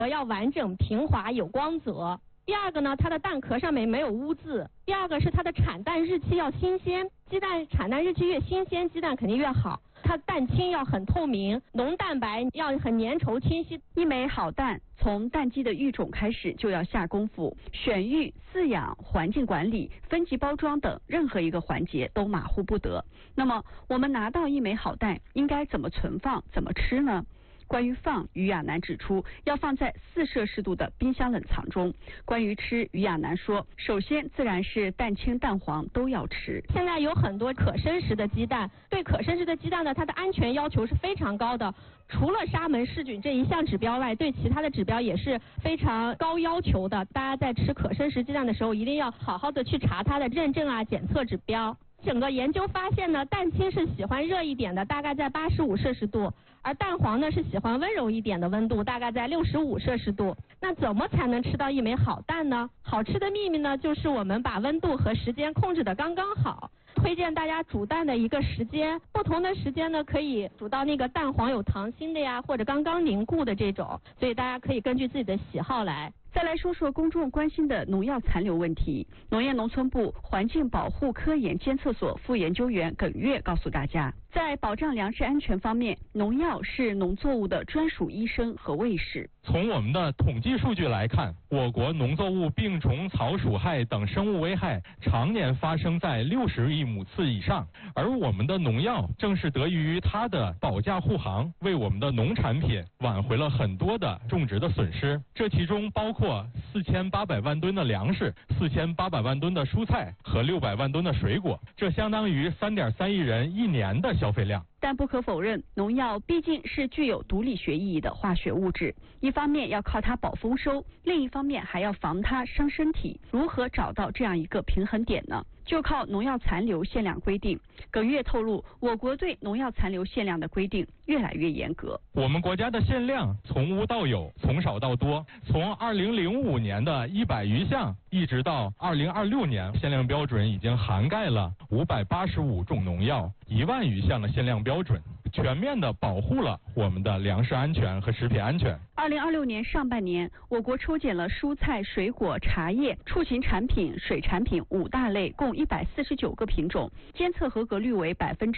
要完整平滑有光泽。第二个呢，它的蛋壳上面没有污渍。第二个是它的产蛋日期要新鲜，鸡蛋产蛋日期越新鲜，鸡蛋肯定越好。它蛋清要很透明，浓蛋白要很粘稠清晰。 一枚好蛋，从蛋鸡的育种开始就要下功夫，选育、饲养、环境管理、分级包装等任何一个环节都马虎不得。那么我们拿到一枚好蛋，应该怎么存放、怎么吃呢？关于放，于亚楠指出，要放在4摄氏度的冰箱冷藏中。关于吃，于亚楠说，首先自然是蛋清、蛋黄都要吃。 现在有很多可生食的鸡蛋，对可生食的鸡蛋呢，它的安全要求是非常高的。除了沙门氏菌这一项指标外，对其他的指标也是非常高要求的。大家在吃可生食鸡蛋的时候，一定要好好的去查它的认证啊、检测指标。整个研究发现呢，蛋清是喜欢热一点的，大概在85摄氏度，而蛋黄呢是喜欢温柔一点的温度，大概在65摄氏度。那怎么才能吃到一枚好蛋呢？好吃的秘密呢，就是我们把温度和时间控制得刚刚好。推荐大家煮蛋的一个时间，不同的时间呢，可以煮到那个蛋黄有溏心的呀，或者刚刚凝固的这种，所以大家可以根据自己的喜好来。 再来说说公众关心的农药残留问题。农业农村部环境保护科研监测所副研究员耿月告诉大家，在保障粮食安全方面，农药是农作物的专属医生和卫士。 从我们的统计数据来看，我国农作物病虫、草鼠害等生物危害常年发生在60亿亩次以上，而我们的农药正是得益于它的保驾护航，为我们的农产品挽回了很多的种植的损失。这其中包括4800万吨的粮食、4800万吨的蔬菜和600万吨的水果，这相当于3.3亿人一年的消费量。 但不可否认，农药毕竟是具有毒理学意义的化学物质，一方面要靠它保丰收，另一方面还要防它伤身体。如何找到这样一个平衡点呢？就靠农药残留限量规定。耿月透露，我国对农药残留限量的规定越来越严格。 我们国家的限量从无到有，从少到多，从2005年的100余项，一直到2026年，限量标准已经涵盖了585种农药，1万余项的限量标准，全面地保护了我们的粮食安全和食品安全。 2026年上半年，我国抽检了蔬菜、水果、茶叶、畜禽产品、水产品5大类，共149个品种，监测合格率为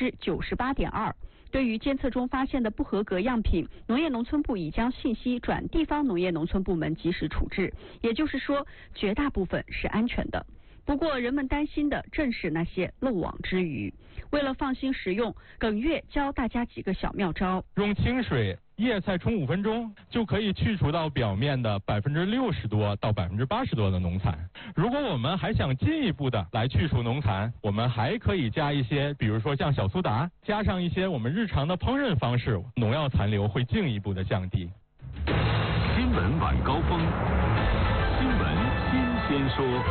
98.2%。对于监测中发现的不合格样品，农业农村部已将信息转地方农业农村部门及时处置，也就是说，绝大部分是安全的。不过，人们担心的正是那些漏网之鱼。为了放心食用，耿月教大家几个小妙招： 用清水叶菜冲5分钟，就可以去除到表面的60%多到80%多的农残。如果我们还想进一步的来去除农残，我们还可以加一些，比如说像小苏打，加上一些我们日常的烹饪方式，农药残留会进一步的降低。 新闻晚高峰，新闻新鲜说。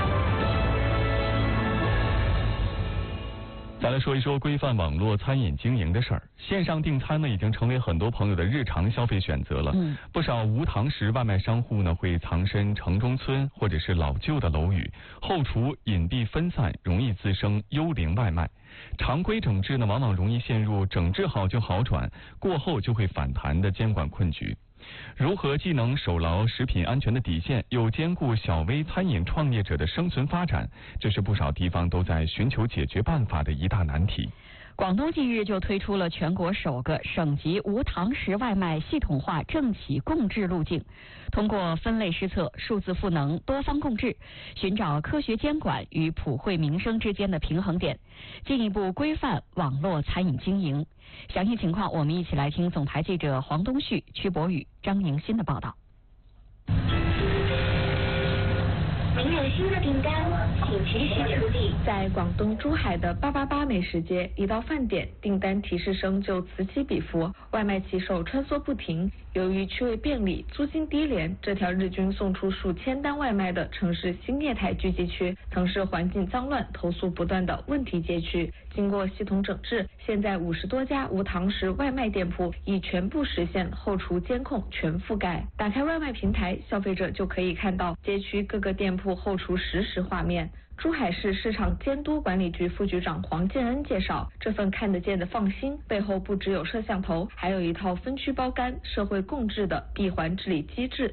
再来说一说规范网络餐饮经营的事儿。线上订餐呢，已经成为很多朋友的日常消费选择了。不少无堂食外卖商户呢，会藏身城中村或者是老旧的楼宇，后厨隐蔽分散，容易滋生幽灵外卖。常规整治呢，往往容易陷入整治好就好转，过后就会反弹的监管困局。如何既能守牢食品安全的底线，又兼顾小微餐饮创业者的生存发展，这是不少地方都在寻求解决办法的一大难题。 广东近日就推出了全国首个省级无堂食外卖系统化政企共治路径，通过分类施策、数字赋能、多方共治，寻找科学监管与普惠民生之间的平衡点，进一步规范网络餐饮经营。详细情况，我们一起来听总台记者黄东旭、曲博宇、张宁新的报道。 您有新的订单，请及时处理。 在广东珠海的888美食街，一到饭点，订单提示声就此起彼伏，外卖骑手穿梭不停。由于区位便利、租金低廉，这条日均送出数千单外卖的城市新业态聚集区，曾是环境脏乱、投诉不断的问题街区。经过系统整治，现在50多家无堂食外卖店铺已全部实现后厨监控全覆盖。打开外卖平台，消费者就可以看到街区各个店铺铺后厨实时画面。珠海市市场监督管理局副局长黄建恩介绍，这份看得见的放心背后不只有摄像头，还有一套分区包干、社会共治的闭环治理机制。